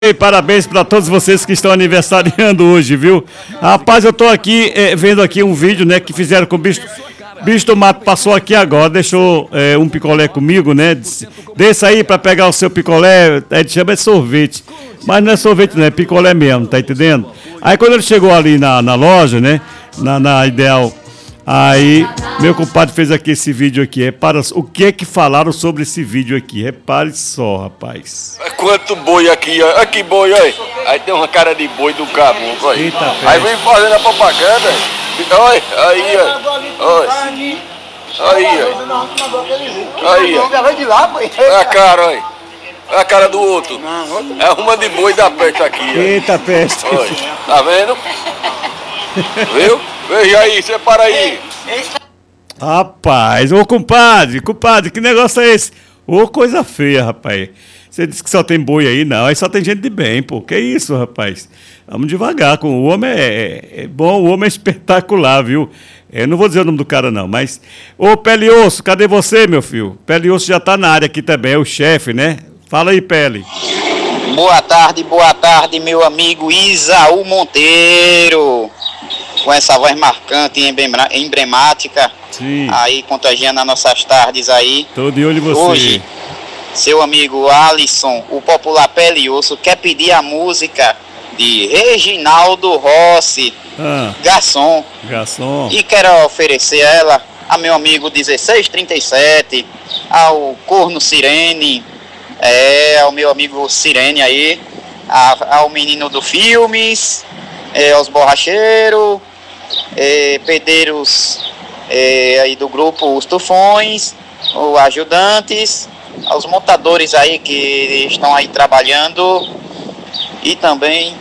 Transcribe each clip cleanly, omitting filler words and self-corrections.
E parabéns para todos vocês que estão aniversariando hoje, viu? Rapaz, eu tô aqui vendo aqui um vídeo, né, que fizeram com o Bicho do Mato. Passou aqui agora, deixou um picolé comigo, né? Desça aí para pegar o seu picolé, a gente chama de sorvete. Mas não é sorvete, não, é picolé mesmo, tá entendendo? Aí quando ele chegou ali na loja, né, na Ideal, aí meu compadre fez aqui esse vídeo aqui. Repara o que é que falaram sobre esse vídeo aqui. Repare só, rapaz. Quanto boi aqui, ó. Aqui boi, olha. Aí tem uma cara de boi do caboclo, olha. Eita, aí vem fazendo a propaganda. Olha, aí, ó. Olha. Aí, ó. Aí, ó. Olha a cara, olha. Olha a cara do outro. É uma de boi da peste aqui, ó. Eita, peste. Olha. Tá vendo? Viu? Veja aí, separa aí. Rapaz, ô compadre, que negócio é esse? Ô coisa feia, rapaz. Você disse que só tem boi aí, não, aí só tem gente de bem, pô. Que isso, rapaz? Vamos devagar, com o homem é bom, o homem é espetacular, viu? Eu não vou dizer o nome do cara não, mas... Ô Pele e Osso, cadê você, meu filho? Pele e Osso já tá na área aqui também, é o chefe, né? Fala aí, Pele. Boa tarde, meu amigo Isaú Monteiro. Com essa voz marcante e emblemática. Sim. Aí contagiando as nossas tardes aí. Tô de olho em você. Hoje, seu amigo Alisson, o popular Pele e Osso, quer pedir a música de Reginaldo Rossi, Garçom. E quero oferecer ela a meu amigo 1637, ao Corno Sirene, ao meu amigo Sirene aí, ao menino do Filmes, aos borracheiros, pedreiros aí do grupo Os Tufões, os ajudantes, aos montadores aí que estão aí trabalhando, e também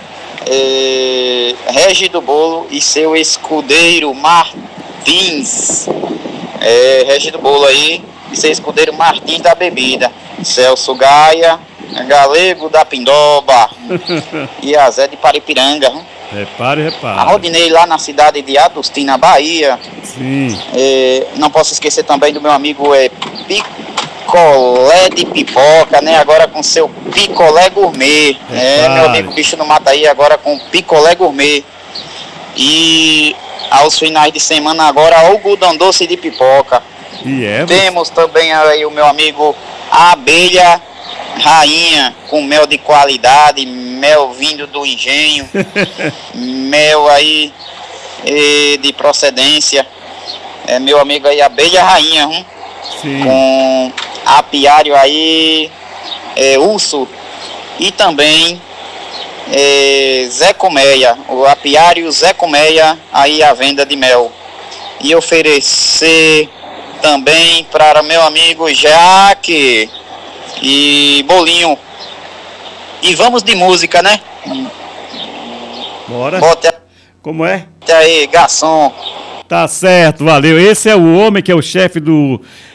Regi do Bolo e seu escudeiro Martins, Regi do Bolo aí e seu escudeiro Martins da Bebida, Celso Gaia, Galego da Pindoba e a Zé de Paripiranga. Repare. A Rodinei lá na cidade de Adustina, Bahia. Sim. Não posso esquecer também do meu amigo Picolé de Pipoca, né? Agora com seu Picolé Gourmet. Meu amigo Bicho do Mato aí agora com Picolé Gourmet. E aos finais de semana agora algodão doce de pipoca. Temos também aí o meu amigo Abelha Rainha, com mel de qualidade, mel vindo do engenho, mel aí de procedência. Meu amigo aí, Abelha Rainha, com apiário aí, Urso, e também Zé Colmeia, o apiário Zé Colmeia, aí a venda de mel. E oferecer também para meu amigo Jaque e Bolinho. E vamos de música, né? Bora. Como é? Aí, garçom. Tá certo, valeu. Esse é o homem que é o chefe do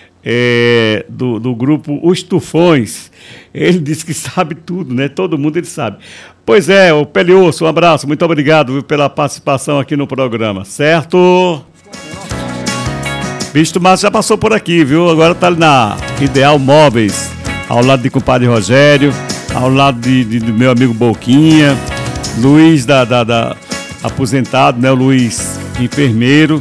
grupo Os Tufões. Ele disse que sabe tudo, né? Todo mundo ele sabe. Pois é, o Pele e Osso, um abraço. Muito obrigado pela participação aqui no programa, certo? Bicho do Mato já passou por aqui, viu? Agora tá ali na Ideal Móveis, ao lado de compadre Rogério, ao lado do meu amigo Boquinha, Luiz da aposentado, né? O Luiz enfermeiro.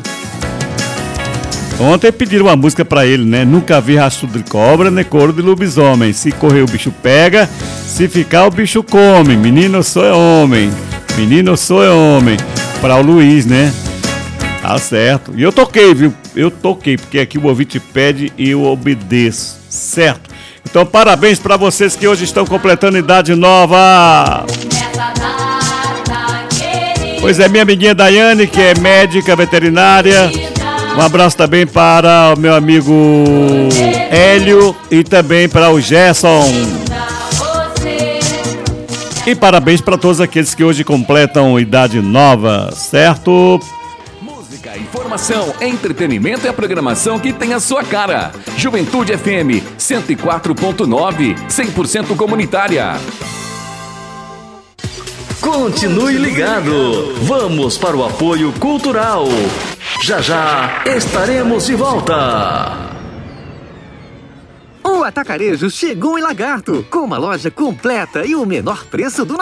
Ontem pediram uma música pra ele, né? Nunca vi rastro de cobra, nem couro de lobisomem. Se correr o bicho pega, se ficar o bicho come. Menino sou é homem, menino sou é homem. Pra o Luiz, né? Tá certo. E eu toquei, viu? Eu toquei, porque aqui o ouvinte pede e eu obedeço, certo? Então, parabéns para vocês que hoje estão completando idade nova. Pois é, minha amiguinha Daiane, que é médica veterinária. Um abraço também para o meu amigo Hélio e também para o Gerson. E parabéns para todos aqueles que hoje completam idade nova, certo? Informação, entretenimento e a programação que tem a sua cara. Juventude FM 104.9, 100% comunitária. Continue ligado. Vamos para o apoio cultural. Já estaremos de volta. O O atacarejo chegou em Lagarto, com uma loja completa e o menor preço do